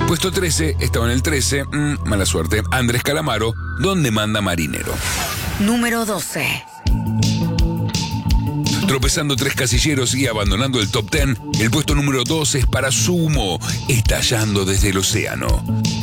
Puesto 13, estaba en el 13, mala suerte. Andrés Calamaro, ¿dónde manda marinero? Número 12. Tropezando 3 casilleros y abandonando el top 10, el puesto número 2 es para Sumo, estallando desde el océano.